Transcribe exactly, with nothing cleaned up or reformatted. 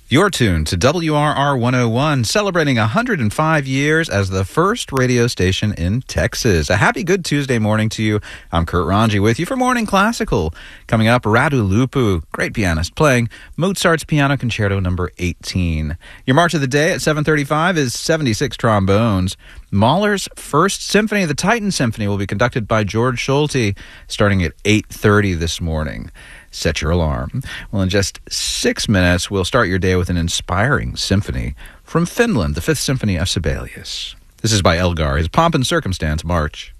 You're tuned to W R R one oh one, celebrating one hundred five years as the first radio station in Texas. A happy Good Tuesday morning to you. I'm Kurt Ranji with you for Morning Classical. Coming up, Radu Lupu, great pianist, playing Mozart's Piano Concerto number eighteen. Your march of the day at seven thirty-five is seventy-six trombones. Mahler's First Symphony, the Titan Symphony, will be conducted by George Solti starting at eight thirty this morning. Set your alarm. Well, in just six minutes, we'll start your day with an inspiring symphony from Finland, the Fifth Symphony of Sibelius. This is by Elgar, his Pomp and Circumstance March.